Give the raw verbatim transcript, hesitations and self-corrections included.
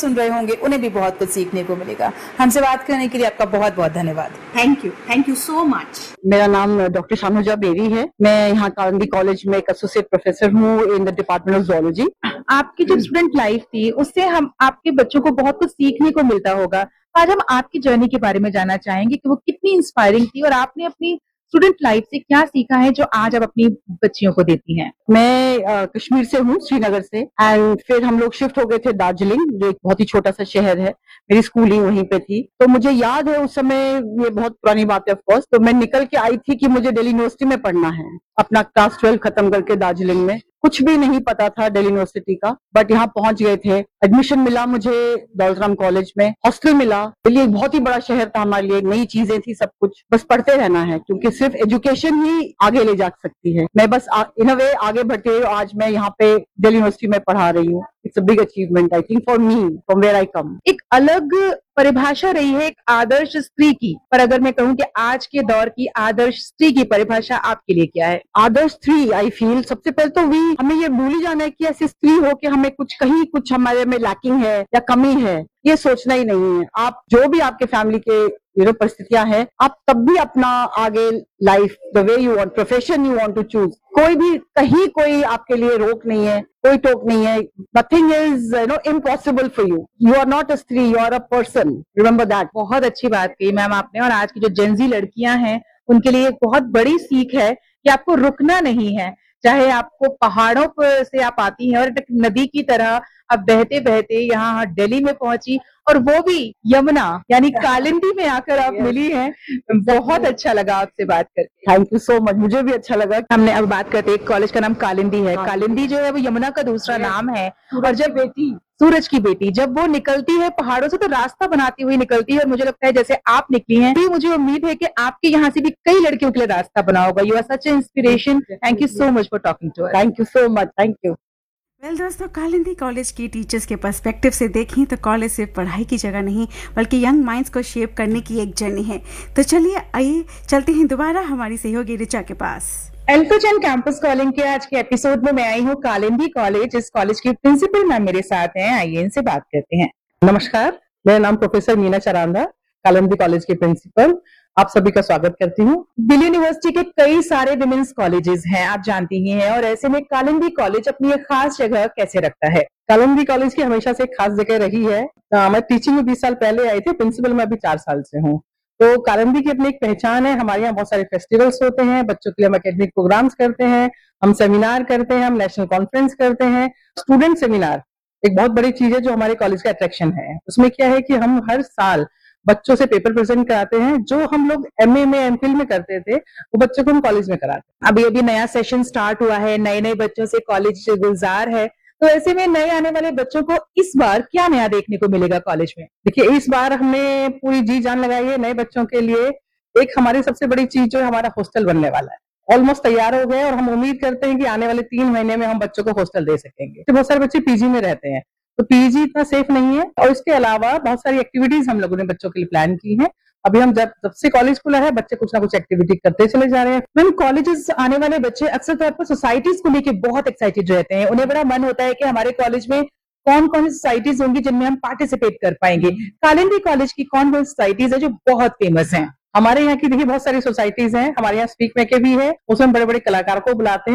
सुन रहे होंगे उन्हें भी बहुत कुछ सीखने को मिलेगा। हमसे बात करने के लिए आपका बहुत बहुत धन्यवाद। Thank you, thank you so much. मेरा नाम डॉक्टर शानुजा बेरी है। मैं यहाँ कालिंदी कॉलेज में एक एसोसिएट प्रोफेसर हूँ in the department of zoology. आपकी जो स्टूडेंट लाइफ थी उससे हम आपके बच्चों को बहुत कुछ सीखने को मिलता होगा। आज हम आपकी जर्नी के बारे में जानना चाहेंगे कि वो कितनी इंस्पायरिंग थी और आपने अपनी स्टूडेंट लाइफ से क्या सीखा है जो आज आप अपनी बच्चियों को देती हैं। मैं uh, कश्मीर से हूँ, श्रीनगर से, एंड फिर हम लोग शिफ्ट हो गए थे दार्जिलिंग, जो एक बहुत ही छोटा सा शहर है। मेरी स्कूलिंग वहीं पे थी, तो मुझे याद है उस समय, ये बहुत पुरानी बात है ऑफ कोर्स, तो मैं निकल के आई थी कि मुझे दिल्ली यूनिवर्सिटी में पढ़ना है। अपना क्लास ट्वेल्व खत्म करके दार्जिलिंग में कुछ भी नहीं पता था दिल्ली यूनिवर्सिटी का, बट यहाँ पहुंच गए थे। एडमिशन मिला मुझे दौलतराम कॉलेज में, हॉस्टल मिला। दिल्ली एक बहुत ही बड़ा शहर था हमारे लिए, नई चीजें थी, सब कुछ बस पढ़ते रहना है, क्योंकि सिर्फ एजुकेशन ही आगे ले जा सकती है। मैं बस इन अ वे आगे बढ़ते हुए आज मैं यहाँ पे दिल्ली यूनिवर्सिटी में पढ़ा रही हूँ। It's a big achievement I think for me from where I कम। एक अलग परिभाषा रही है एक आदर्श स्त्री की, पर अगर मैं कहूँ कि आज के दौर की आदर्श स्त्री की परिभाषा आपके लिए क्या है? आदर्श स्त्री आई फील, सबसे पहले तो वी हमें ये भूल ही जाना है कि ऐसी स्त्री हो कि हमें कुछ कहीं कुछ हमारे में लैकिंग है या कमी है, ये सोचना ही नहीं है। आप जो भी आपके फैमिली के यू नो परिस्थितियां हैं, आप तब भी अपना आगे life the way you want, profession you want to choose, कोई भी कहीं कोई आपके लिए रोक नहीं है, कोई टोक नहीं है। Nothing is you know impossible for you. You are not a स्त्री, you are a person, remember that. बहुत अच्छी बात कही मैम आपने, और आज की जो जेनजी लड़कियां हैं उनके लिए एक बहुत बड़ी सीख है कि आपको रुकना नहीं है। चाहे आपको पहाड़ों पर से आप आती हैं और एक नदी की तरह अब बहते बहते यहाँ दिल्ली में पहुंची, और वो भी यमुना यानी कालिंदी में आकर आप मिली हैं। बहुत अच्छा लगा आपसे बात करके। थैंक यू सो मच, मुझे भी अच्छा लगा। हमने अब बात करते हैं, कॉलेज का नाम कालिंदी है। कालिंदी जो है वो यमुना का दूसरा नाम है, और जब बेटी सूरज की बेटी जब वो निकलती है पहाड़ों से तो रास्ता बनाती हुई निकलती है, और मुझे लगता है जैसे आप निकली हैं, तो मुझे उम्मीद है कि आपके यहाँ से भी कई लड़कियों के लिए रास्ता बना होगा। You are such A inspiration. Thank you so much for talking to us. Thank you so much, thank you. Well well, दोस्तों, कालिंदी कॉलेज की टीचर्स के पर्सपेक्टिव से देखें तो कॉलेज सिर्फ पढ़ाई की जगह नहीं बल्कि यंग माइंड्स को शेप करने की एक जर्नी है। तो चलिए आइए चलते हैं दोबारा हमारी सहयोगी ऋचा के पास। एल्कोचन कैंपस कॉलिंग के आज के एपिसोड में मैं आई हूँ कालिंदी कॉलेज। इस कॉलेज की प्रिंसिपल मैम मेरे साथ हैं, आइए इनसे बात करते हैं। नमस्कार, मेरा नाम प्रोफेसर मीना चरांदा, कालिंदी कॉलेज की प्रिंसिपल। आप सभी का स्वागत करती हूँ। दिल्ली यूनिवर्सिटी के कई सारे विमेंस कॉलेजेस हैं, आप जानती ही हैं, और ऐसे में कालिंदी कॉलेज अपनी एक खास जगह कैसे रखता है? कालिंदी कॉलेज की हमेशा से एक खास जगह रही है। आ, मैं टीचिंग में बीस साल पहले आई थी, प्रिंसिपल में अभी चार साल से हूँ। तो कालिंदी की अपनी एक पहचान है। हमारे यहाँ बहुत सारे फेस्टिवल्स होते हैं, बच्चों के लिए हम एकेडमिक प्रोग्राम्स करते हैं, हम सेमिनार करते हैं, हम नेशनल कॉन्फ्रेंस करते हैं। स्टूडेंट सेमिनार एक बहुत बड़ी चीज है जो हमारे कॉलेज का अट्रैक्शन है। उसमें क्या है कि हम हर साल बच्चों से पेपर प्रेजेंट कराते हैं, जो हम लोग एमए में एमफिल में करते थे वो बच्चों को हम कॉलेज में कराते हैं। अभी अभी नया सेशन स्टार्ट हुआ है, नए नए बच्चों से कॉलेज गुलजार है, तो ऐसे में नए आने वाले बच्चों को इस बार क्या नया देखने को मिलेगा कॉलेज में? देखिए, इस बार हमने पूरी जी जान लगाई है नए बच्चों के लिए। एक हमारी सबसे बड़ी चीज जो है, हमारा हॉस्टल बनने वाला है, ऑलमोस्ट तैयार हो गए, और हम उम्मीद करते हैं कि आने वाले तीन महीने में हम बच्चों को हॉस्टल दे सकेंगे। तो बहुत सारे बच्चे पीजी में रहते हैं, तो पीजी इतना सेफ नहीं है, और इसके अलावा बहुत सारी एक्टिविटीज हम लोगों ने बच्चों के लिए प्लान की है। अभी हम जब जब से कॉलेज खुला है, बच्चे कुछ ना कुछ एक्टिविटी करते चले जा रहे हैं। मैम, कॉलेजेस आने वाले बच्चे अक्सर तौर पर सोसाइटीज को लेकर बहुत एक्साइटेड रहते हैं। उन्हें बड़ा मन होता है कि हमारे कॉलेज में कौन कौन सी सोसाइटीज होंगी जिनमें हम पार्टिसिपेट कर पाएंगे। कालिंदी कॉलेज की कौन कौन सी सोसाइटीज है जो बहुत फेमस हैं? हमारे यहाँ की देखिए बहुत सारी सोसाइटीज हैं। हमारे यहाँ स्पीक मेके भी है, उसमें बड़े बड़े कलाकारों को बुलाते हैं।